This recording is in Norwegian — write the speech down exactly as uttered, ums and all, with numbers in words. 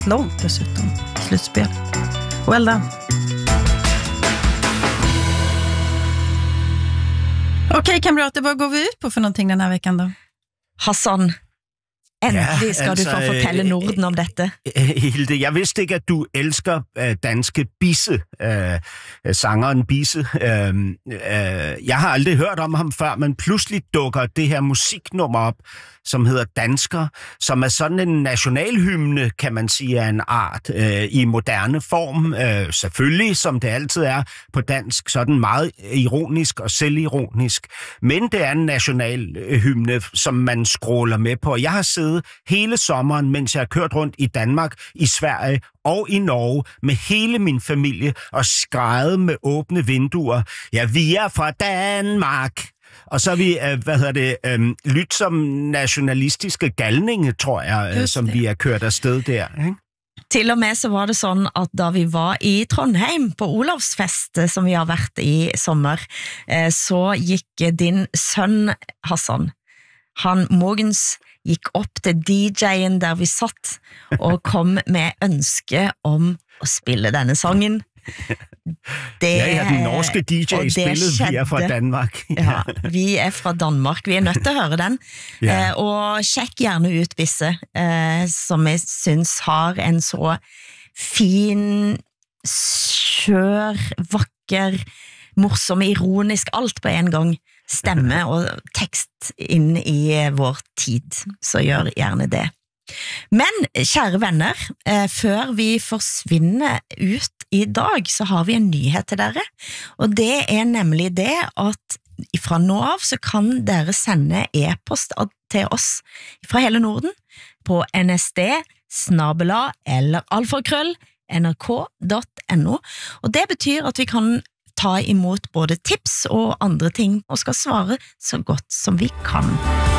långt dessutom, slutspelet. Well done. Okej, okay, kamrater, vad går vi ut på för någonting den här veckan då? Hassan, endelig Ja, skal altså, du få fortælle Norden om dette. Hilde, jeg vidste ikke, at du elsker øh, danske Bisse, øh, sangeren Bisse. Øh, øh, jeg har aldrig hørt om ham før, men pludselig dukker det her musiknummer op, som hedder Dansker, som er sådan en nationalhymne, kan man sige, af en art, øh, i moderne form. Øh, selvfølgelig, som det altid er på dansk, sådan meget ironisk og selvironisk. Men det er en nationalhymne, som man scroller med på. Jeg har siddet hele sommeren, mens jeg har kørt rundt i Danmark, i Sverige og i Norge med hele min familie og skreget med åbne vinduer. Ja, vi er fra Danmark. Og så har vi, hvad hedder det, øhm, lyt som nationalistiske galninge, tror jeg, øh, som vi har kørt afsted der, ikke? Til og med så var det sånn at da vi var i Trondheim på Olavsfest, som vi har vært i sommer, så gikk din sønn Hassan, han Mogens, gikk opp til D J-en der vi satt, og kom med ønske om å spille denne sangen. Det, ja, ja, den norske D J spillet, vi er fra Danmark. Ja, vi er fra Danmark, vi er nødt til å høre den. Ja. Eh, og sjekk gjerne ut Bisse, eh, som jeg synes har en så fin, skjør, vakker, morsom, ironisk, alt på en gang, stemme og tekst inn i vår tid. Så gjør gjerne det. Men, kjære venner, eh, før vi forsvinner ut i dag, så har vi en nyhet til dere, og det er nemlig det at fra nå av så kan dere sende e-post til oss fra hele Norden på nsd, snabela eller alfakrøll, nrk punktum no, og det betyr at vi kan ta imot både tips og andre ting, og skal svare så godt som vi kan.